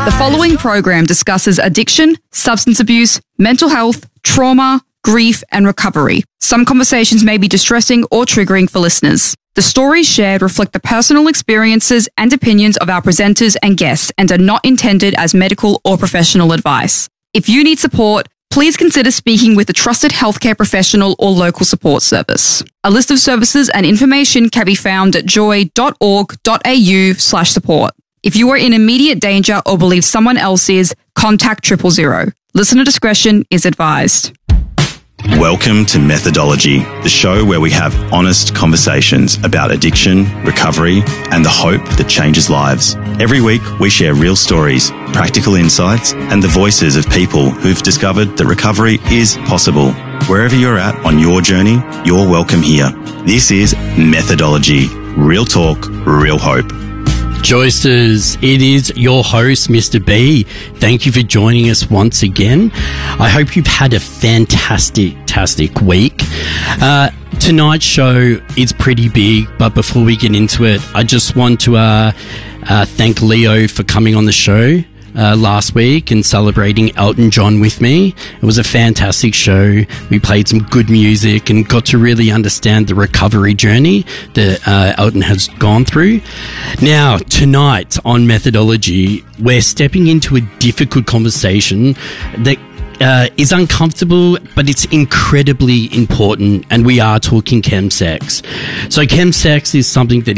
The following program discusses addiction, substance abuse, mental health, trauma, grief, and recovery. Some conversations may be distressing or triggering for listeners. The stories shared reflect the personal experiences and opinions of our presenters and guests and are not intended as medical or professional advice. If you need support, please consider speaking with a trusted healthcare professional or local support service. A list of services and information can be found at joy.org.au/support. If you are in immediate danger or believe someone else is, contact 000. Listener discretion is advised. Welcome to Methodology, the show where we have honest conversations about addiction, recovery, and the hope that changes lives. Every week, we share real stories, practical insights, and the voices of people who've discovered that recovery is possible. Wherever you're at on your journey, you're welcome here. This is Methodology, real talk, real hope. Joysters, it is your host, Mr. B. Thank you for joining us once again. I hope you've had a fantastic week. Tonight's show is pretty big, but before we get into it, I just want to thank Leo for coming on the show last week and celebrating Elton John with me. It was a fantastic show. We played some good music and got to really understand the recovery journey that Elton has gone through. Now, tonight on Methodology, we're stepping into a difficult conversation that is uncomfortable, but it's incredibly important, and we are talking chemsex. So chemsex is something that